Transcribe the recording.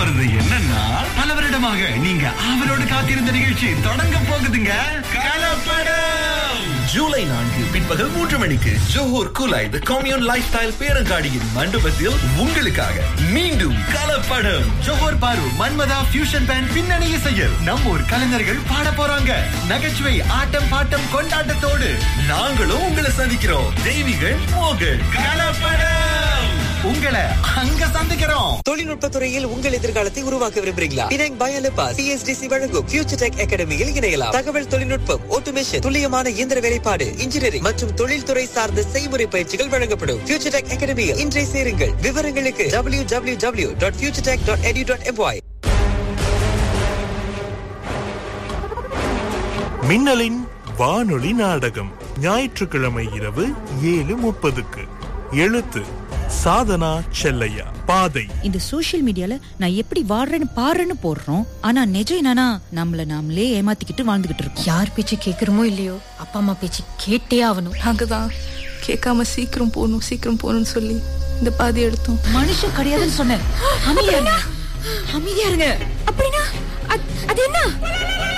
போறது என்னன்னா, பல வருடமாக நீங்க அவரோடு காத்திருந்த நிகழ்ச்சி தொடங்க போகுதுங்க. கலப்படம் ஜூலை 4 பிற்பகல் 3 மணிக்கு ஜோஹர் குலாய் தி கம்யூன் லைஃப் ஸ்டைல் பேரங்காடியின் மண்டபத்தில் உங்களுக்காக மீண்டும் கலப்படம். ஜோஹர் பாரு மன்மதா ஃபியூஷன் பேண்ட் பின்னணி இசையில் நம்ம ஊர் கலைஞர்கள் பாட போறாங்க. நகைச்சுவை, ஆட்டம் பாட்டம் கொண்டாட்டத்தோடு நாங்களும் உங்களை சந்திக்கிறோம். தெய்வீகள் மோகன். கலப்படம் உங்களை அங்க சந்திக்கிறோம். தொழில்நுட்ப துறையில் உங்கள் எதிர்காலத்தை உருவாக்க விரும்புகிறீங்களா? பினாங் பயாலபா சிஎஸ்டிசி வழங்கும் ஃபியூச்சர் டெக் அகாடமியில் இணையலாம். தகவல் தொழில்நுட்பம், ஆட்டோமேஷன், துல்லியமான இயந்திர வேலைப்பாடு, இன்ஜினியரிங் மற்றும் தொழில்துறை சார்ந்த செய்முறை பயிற்சிகள் வழங்கப்படும். ஃபியூச்சர் டெக் அகாடமியில் இன்றைய சேருங்கள். விவரங்களுக்கு www.futuretech.edu.my. மின்னலின் வானொலி நாடகம் ஞாயிற்றுக்கிழமை இரவு 7:30. எழுத்து சாதனா செல்லையா. பாதை. இந்த சோஷியல் மீடியால நான் எப்படி வாழ்றேன்னு பாருன்னு போடுறோம். ஆனா நிஜம் என்னன்னா, நம்மள நாமளே ஏமாத்திக்கிட்டு வாழ்ந்துகிட்டு இருக்கோம். யார் பேச்சு கேக்குறமோ இல்லையோ, அப்பா அம்மா பேச்சு கேட்டே ஆகணும். நாங்கதான் கேட்காம சீக்கிரம் போகணும்னு சொல்லி இந்த பாதி எடுத்தோம். மனுஷன் கிடையாதுன்னு சொன்னேன். அமைதியா இருங்க. அப்படின்னா அது என்ன?